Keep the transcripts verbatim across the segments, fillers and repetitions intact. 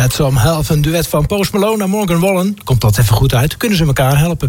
Met Some Help, een duet van Post Malone en Morgan Wallen. Komt dat even goed uit, kunnen ze elkaar helpen.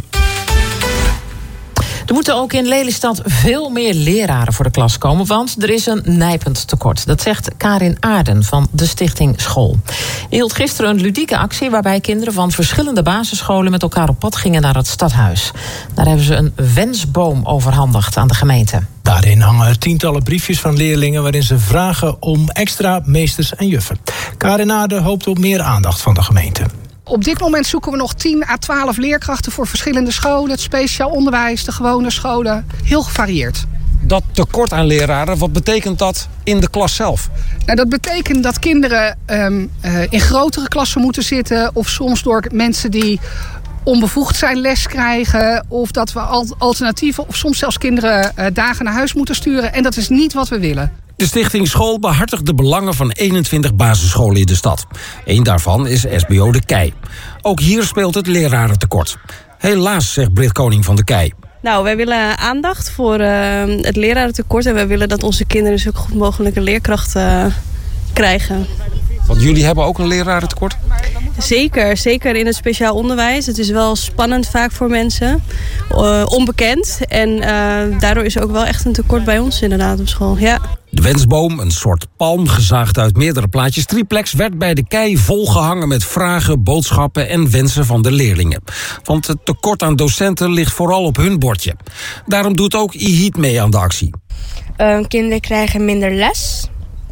Er moeten ook in Lelystad veel meer leraren voor de klas komen, want er is een nijpend tekort. Dat zegt Karin Aarden van de Stichting School. Die hield gisteren een ludieke actie waarbij kinderen van verschillende basisscholen met elkaar op pad gingen naar het stadhuis. Daar hebben ze een wensboom overhandigd aan de gemeente. Daarin hangen tientallen briefjes van leerlingen waarin ze vragen om extra meesters en juffen. Karin Aarden hoopt op meer aandacht van de gemeente. Op dit moment zoeken we nog tien à twaalf leerkrachten voor verschillende scholen. Het speciaal onderwijs, de gewone scholen. Heel gevarieerd. Dat tekort aan leraren, wat betekent dat in de klas zelf? Nou, dat betekent dat kinderen um, uh, in grotere klassen moeten zitten. Of soms door mensen die onbevoegd zijn les krijgen. Of dat we alternatieven of soms zelfs kinderen uh, dagen naar huis moeten sturen. En dat is niet wat we willen. De Stichting School behartigt de belangen van eenentwintig basisscholen in de stad. Eén daarvan is S B O De Kei. Ook hier speelt het lerarentekort. Helaas, zegt Brit Koning van De Kei. Nou, wij willen aandacht voor uh, het lerarentekort. En wij willen dat onze kinderen zo goed mogelijk een leerkracht uh, krijgen. Want jullie hebben ook een lerarentekort? Zeker, zeker in het speciaal onderwijs. Het is wel spannend vaak voor mensen. Uh, onbekend. En uh, daardoor is er ook wel echt een tekort bij ons inderdaad op school. Ja. De wensboom, een soort palm gezaagd uit meerdere plaatjes triplex, werd bij De Kei volgehangen met vragen, boodschappen en wensen van de leerlingen. Want het tekort aan docenten ligt vooral op hun bordje. Daarom doet ook I H I T mee aan de actie. Uh, kinderen krijgen minder les.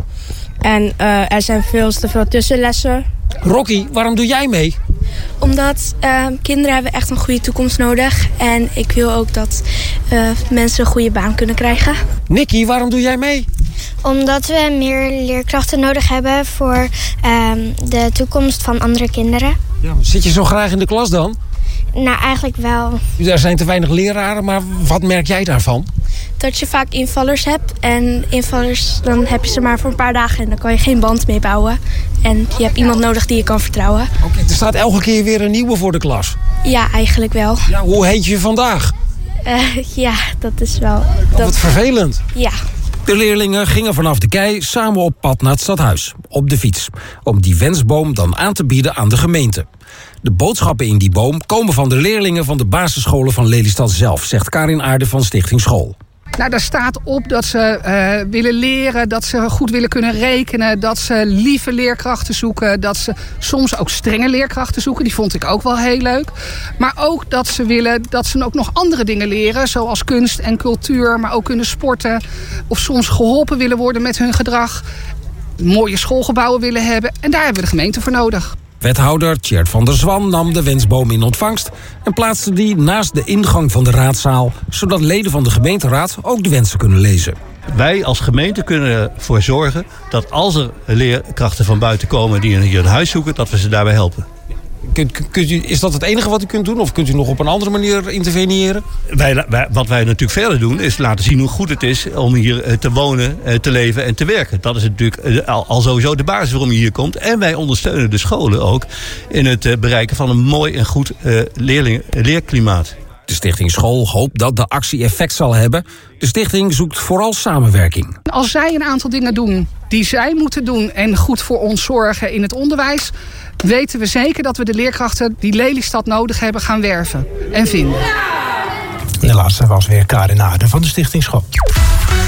En uh, er zijn veel te veel tussenlessen. Rocky, waarom doe jij mee? Omdat uh, kinderen hebben echt een goede toekomst nodig. En ik wil ook dat uh, mensen een goede baan kunnen krijgen. Nicky, waarom doe jij mee? Omdat we meer leerkrachten nodig hebben voor uh, de toekomst van andere kinderen. Ja, zit je zo graag in de klas dan? Nou, eigenlijk wel. Er zijn te weinig leraren, maar wat merk jij daarvan? Dat je vaak invallers hebt. En invallers, dan heb je ze maar voor een paar dagen. En dan kan je geen band mee bouwen. En je hebt iemand nodig die je kan vertrouwen. Oké, okay, er staat elke keer weer een nieuwe voor de klas. Ja, eigenlijk wel. Ja, hoe heet je vandaag? Uh, ja, dat is wel... Oh, dat... Wat vervelend. Ja. De leerlingen gingen vanaf De Kei samen op pad naar het stadhuis, op de fiets, om die wensboom dan aan te bieden aan de gemeente. De boodschappen in die boom komen van de leerlingen van de basisscholen van Lelystad zelf, zegt Karin Aarden van Stichting School. Nou, daar staat op dat ze uh, willen leren, dat ze goed willen kunnen rekenen, dat ze lieve leerkrachten zoeken, dat ze soms ook strenge leerkrachten zoeken. Die vond ik ook wel heel leuk. Maar ook dat ze willen dat ze ook nog andere dingen leren, zoals kunst en cultuur, maar ook kunnen sporten. Of soms geholpen willen worden met hun gedrag. Mooie schoolgebouwen willen hebben. En daar hebben we de gemeente voor nodig. Wethouder Tjerd van der Zwan nam de wensboom in ontvangst en plaatste die naast de ingang van de raadzaal, zodat leden van de gemeenteraad ook de wensen kunnen lezen. Wij als gemeente kunnen ervoor zorgen dat als er leerkrachten van buiten komen die hier een huis zoeken, dat we ze daarbij helpen. Kunt, kunt u, is dat het enige wat u kunt doen? Of kunt u nog op een andere manier interveneren? Wij, wij, wat wij natuurlijk verder doen is laten zien hoe goed het is om hier te wonen, te leven en te werken. Dat is natuurlijk al, al sowieso de basis waarom je hier komt. En wij ondersteunen de scholen ook in het bereiken van een mooi en goed uh, leerling, leerklimaat. De Stichting School hoopt dat de actie effect zal hebben. De stichting zoekt vooral samenwerking. Als zij een aantal dingen doen die zij moeten doen en goed voor ons zorgen in het onderwijs, weten we zeker dat we de leerkrachten die Lelystad nodig hebben gaan werven en vinden. De laatste was weer Karin Aarden van de Stichting School.